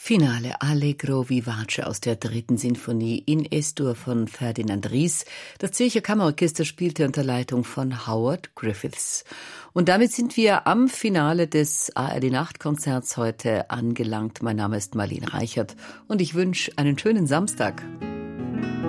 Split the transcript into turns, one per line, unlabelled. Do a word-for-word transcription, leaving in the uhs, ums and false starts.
Finale Allegro vivace aus der dritten Sinfonie in Es-Dur von Ferdinand Ries. Das Zürcher Kammerorchester spielte unter Leitung von Howard Griffiths. Und damit sind wir am Finale des A R D-Nachtkonzerts heute angelangt. Mein Name ist Marlene Reichert und ich wünsche einen schönen Samstag.